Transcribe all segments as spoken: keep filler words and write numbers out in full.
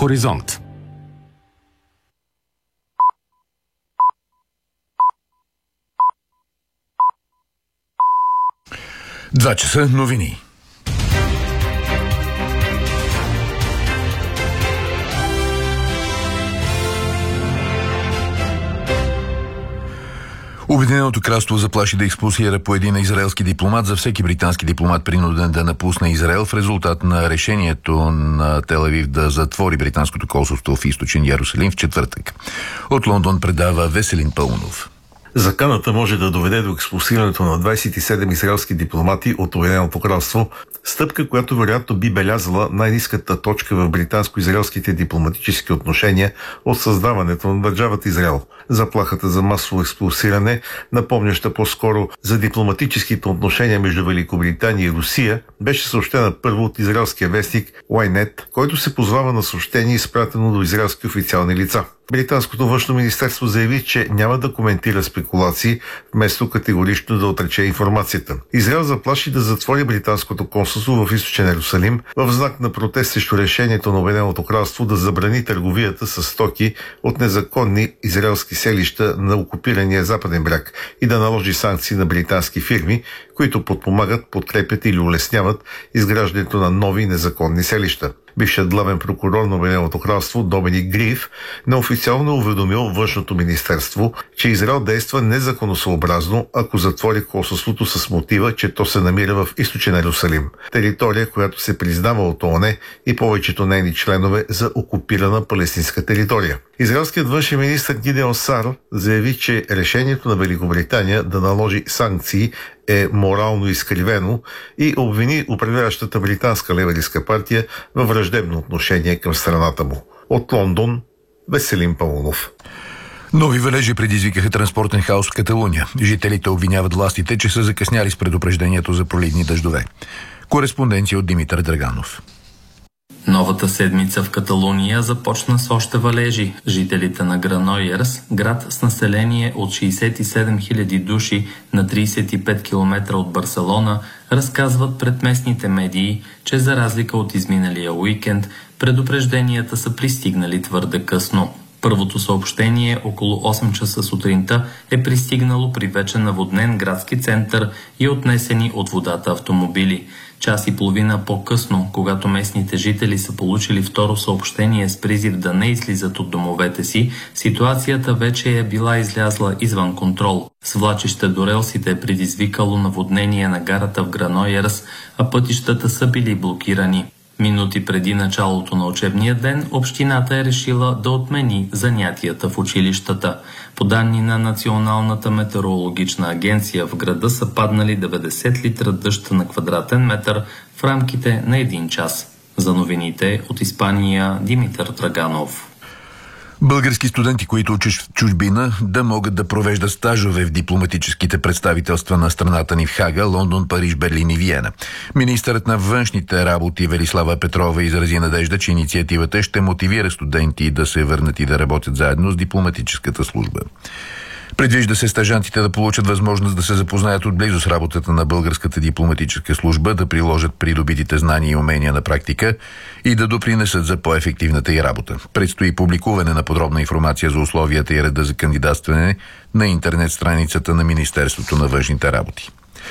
Хоризонт. Два часа новини. Обединеното кралство заплаши да експулсира по един израелски дипломат за всеки британски дипломат, принуден да напусне Израел в резултат на решението на Тел Авив да затвори британското консулство в източен Йерусалим в четвъртък. От Лондон предава Веселин Паунов. Заканата може да доведе до експулсирането на двадесет и седем израелски дипломати от Обединеното кралство, стъпка, която вероятно би белязала най-ниската точка в британско-израелските дипломатически отношения от създаването на държавата Израел. Заплахата за масово експулсиране, напомняща по-скоро за дипломатическите отношения между Великобритания и Русия, беше съобщена първо от израелския вестник Уайнет, който се позвава на съобщение, изпратено до израелски официални лица. Британското външно министерство заяви, че няма да коментира спекулации, вместо категорично да отрече информацията. Израел заплаши да затвори британското консулство в източен Йерусалим в знак на протест срещу решението на Обединеното кралство да забрани търговията с стоки от незаконни израелски селища на окупирания Западен бряг и да наложи санкции на британски фирми, които подпомагат, подкрепят или улесняват изграждането на нови незаконни селища. Бившият главен прокурор на Обединеното кралство Доминик Гриф неофициално уведомил външното министерство, че Израел действа незаконосъобразно, ако затвори консулството с мотива, че то се намира в източен Йерусалим, територия, която се признава от ООН и повечето нейни членове за окупирана палестинска територия. Израелският външен министър Гидеон Сар заяви, че решението на Великобритания да наложи санкции е морално изкривено и обвини управляващата британска леваристка партия във враждебно отношение към страната му. От Лондон, Веселин Паунов. Нови валежи предизвикаха транспортен хаос в Каталуния. Жителите обвиняват властите, че са закъсняли с предупреждението за проливни дъждове. Кореспонденция от Димитър Драганов. Новата седмица в Каталуния започна с още валежи. Жителите на Гранойерс, град с население от шейсет и седем хиляди души на тридесет и пет километра от Барселона, разказват пред местните медии, че за разлика от изминалия уикенд, предупрежденията са пристигнали твърде късно. Първото съобщение около осем часа сутринта е пристигнало при вече наводнен градски център и отнесени от водата автомобили. Час и половина по-късно, когато местните жители са получили второ съобщение с призив да не излизат от домовете си, ситуацията вече е била излязла извън контрол. Свлачище до релсите е предизвикало наводнение на гарата в Гранойерс, а пътищата са били блокирани. Минути преди началото на учебния ден, общината е решила да отмени занятията в училищата. По данни на Националната метеорологична агенция, в града са паднали деветдесет литра дъжд на квадратен метър в рамките на един час. За новините от Испания, Димитър Драганов. Български студенти, които учат в чужбина, да могат да провеждат стажове в дипломатическите представителства на страната ни в Хага, Лондон, Париж, Берлин и Виена. Министърът на външните работи Велислава Петрова изрази надежда, че инициативата ще мотивира студенти да се върнат и да работят заедно с дипломатическата служба. Предвижда се стажантите да получат възможност да се запознаят отблизо с работата на българската дипломатическа служба, да приложат придобитите знания и умения на практика и да допринесат за по-ефективната й работа. Предстои публикуване на подробна информация за условията и реда за кандидатстване на интернет страницата на Министерството на външните работи.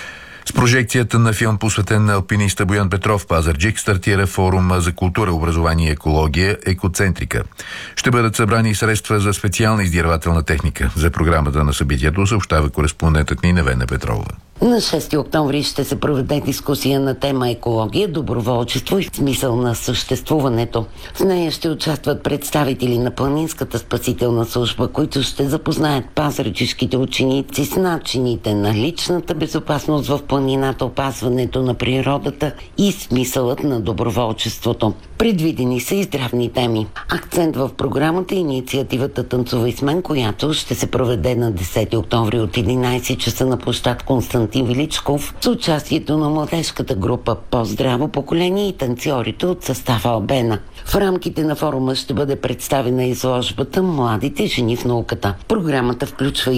С прожекцията на филм, посветен на алпиниста Боян Петров, Пазарджик, стартира форум за култура, образование и екология «Екоцентрика». Ще бъдат събрани средства за специална издирвателна техника. За програмата на събитието съобщава кореспондентът ни Невена Петрова. На шести октомври ще се проведе дискусия на тема екология, доброволчество и смисъл на съществуването. В нея ще участват представители на Планинската спасителна служба, които ще запознаят пазарджишките ученици с начините на личната безопасност в планината, опазването на природата и смисълът на доброволчеството. Предвидени са и здравни теми. Акцент в програмата е инициативата «Танцувай с мен», която ще се проведе на десети октомври от единайсет часа на площад Константин Величков с участието на младежката група «По-здраво поколение» и танцорите от състава Албена. В рамките на форума ще бъде представена изложбата «Младите жени в науката». Програмата включва